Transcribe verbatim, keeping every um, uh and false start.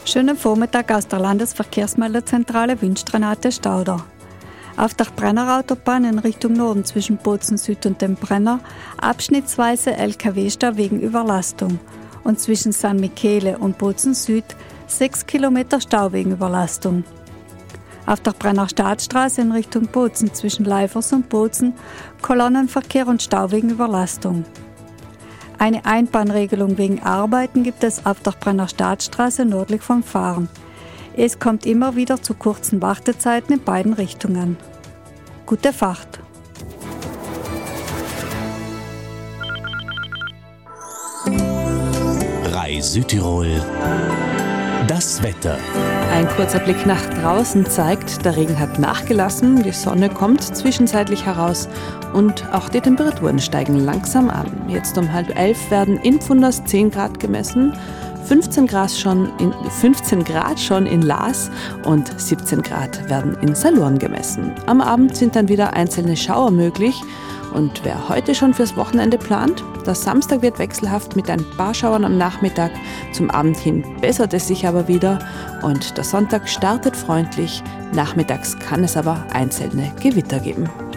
Schönen Vormittag aus der Landesverkehrsmeldezentrale wünscht Renate Stauder. Auf der Brennerautobahn in Richtung Norden zwischen Bozen Süd und dem Brenner abschnittsweise L K W-Stau wegen Überlastung und zwischen San Michele und Bozen Süd sechs Kilometer Stau wegen Überlastung. Auf der Brenner Staatsstraße in Richtung Bozen zwischen Leifers und Bozen Kolonnenverkehr und Stau wegen Überlastung. Eine Einbahnregelung wegen Arbeiten gibt es auf der Brenner Staatsstraße nördlich vom Fahren. Es kommt immer wieder zu kurzen Wartezeiten in beiden Richtungen. Gute Fahrt! Rai Südtirol. Das Wetter. Ein kurzer Blick nach draußen zeigt, der Regen hat nachgelassen, die Sonne kommt zwischenzeitlich heraus und auch die Temperaturen steigen langsam an. Jetzt um halb elf werden in Pfunders zehn Grad gemessen, fünfzehn Grad schon in, fünfzehn Grad schon in Laas und siebzehn Grad werden in Salurn gemessen. Am Abend sind dann wieder einzelne Schauer möglich. Und wer heute schon fürs Wochenende plant, der Samstag wird wechselhaft mit ein paar Schauern am Nachmittag. Zum Abend hin bessert es sich aber wieder und der Sonntag startet freundlich. Nachmittags kann es aber einzelne Gewitter geben.